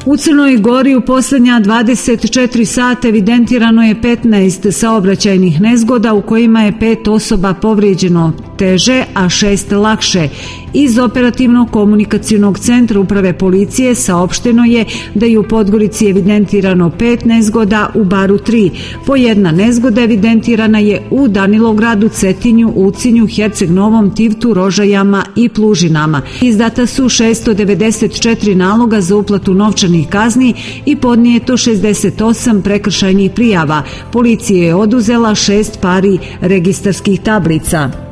U Crnoj Gori u posljednja 24 sata evidentirano je 15 saobraćajnih nezgoda u kojima je 5 osoba povrijeđeno teže, a 6 lakše. Iz operativnog komunikacionog centra uprave policije saopšteno je da je u Podgorici evidentirano 5 nezgoda, u Baru 3. Po jedna nezgoda evidentirana je u Danilogradu, Cetinju, Ulcinju, Herceg Novom, Tivtu, Rožajama i Plužinama. Izdata su 694 naloga za uplatu novčanih kazni i podnijeto 68 prekršajnih prijava. Policija je oduzela 6 pari registarskih tablica.